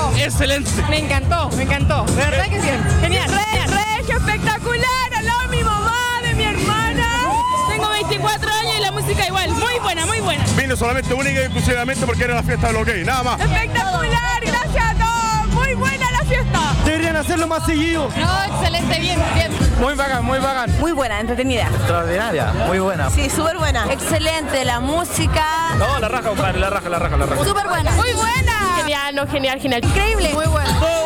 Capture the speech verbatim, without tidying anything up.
encantó. Excelente. Me encantó, me encantó. De verdad que sí. Genial. Re, regio, espectacular. Al lado de mi mamá, de mi hermana. Tengo veinticuatro años y la música igual. Muy buena, muy buena. Vine solamente, única y exclusivamente porque era la fiesta de lo gay, nada más. Espectacular, gracias a todos. Muy buena la fiesta. Deberían hacerlo más seguido. No, excelente, bien, bien. Muy bacán, muy bacán. Muy buena, entretenida. Extraordinaria, muy buena. Sí, súper buena. Excelente, la música. No, la raja, compadre, la raja, la raja, la raja. Súper buena. Muy buena. Genial, no, genial, genial. Increíble. Muy buena.